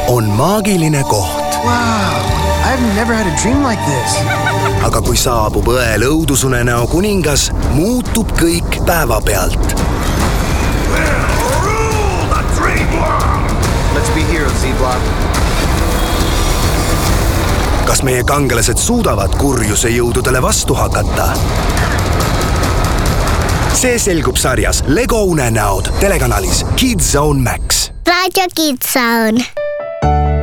on maagiline koht. Wow, I've never had a dream like this. Aga kui saabub õel õudusunenäo kuningas, muutub kõik päevapealt. Let's be heroes, Z-Block. Kas meie kangelased suudavad kurjuse jõududele vastu hakata? See selgub sarjas Lego unenäod telekanalis Kids Zone Max. Radio Kids Zone.